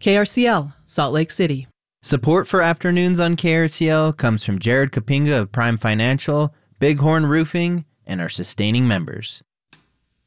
KRCL, Salt Lake City. Support for Afternoons on KRCL comes from Jared Kapinga of Prime Financial, Bighorn Roofing, and our sustaining members.